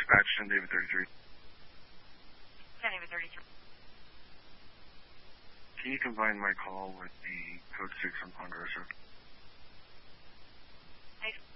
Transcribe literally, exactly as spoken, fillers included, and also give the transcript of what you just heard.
dispatch, ten David thirty-three. ten David thirty-three. Can you combine my call with the code six on Ponderosa? Nice.